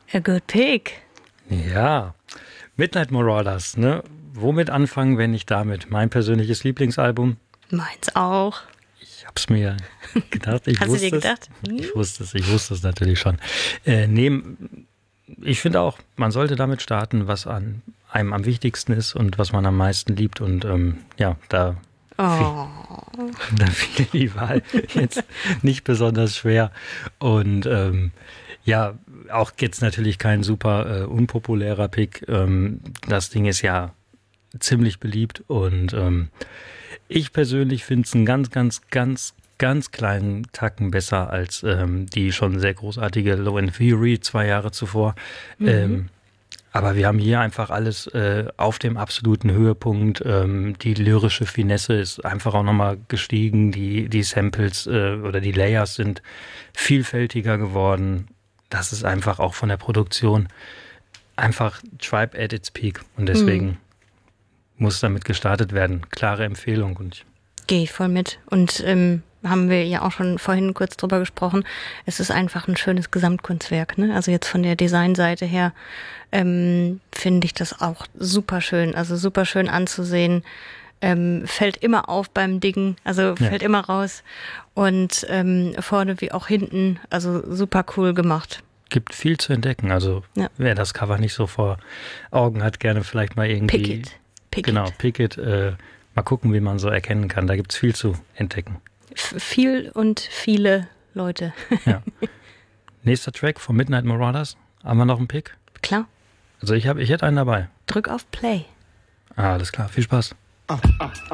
A good pick. Ja, Midnight Marauders, ne? Womit anfangen, wenn nicht damit? Mein persönliches Lieblingsalbum. Meins auch. Ich hab's mir gedacht. Hast du dir gedacht? Ich wusste es natürlich schon. Ich finde auch, man sollte damit starten, was an einem am wichtigsten ist und was man am meisten liebt. Und da fiel die Wahl jetzt nicht besonders schwer. Und auch jetzt natürlich kein super unpopulärer Pick. Das Ding ist ja ziemlich beliebt und ich persönlich finde es einen ganz kleinen Tacken besser als die schon sehr großartige Low End Theory 2 Jahre zuvor. Aber wir haben hier einfach alles auf dem absoluten Höhepunkt. Die lyrische Finesse ist einfach auch nochmal gestiegen. Die Samples oder die Layers sind vielfältiger geworden. Das ist einfach auch von der Produktion einfach Tribe at its peak. Und deswegen muss damit gestartet werden. Klare Empfehlung. Gehe ich voll mit. Und haben wir ja auch schon vorhin kurz drüber gesprochen. Es ist einfach ein schönes Gesamtkunstwerk, ne? Also jetzt von der Designseite her finde ich das auch super schön. Also super schön anzusehen. Fällt immer auf beim Diggen, also fällt immer raus. Und vorne wie auch hinten, also super cool gemacht. Gibt viel zu entdecken. Also wer das Cover nicht so vor Augen hat, gerne vielleicht mal irgendwie... Pick it. Mal gucken, wie man so erkennen kann. Da gibt's viel zu entdecken. Viel und viele Leute. Ja. Nächster Track von Midnight Marauders. Haben wir noch einen Pick? Klar. Also ich hätte einen dabei. Drück auf Play. Alles klar. Viel Spaß.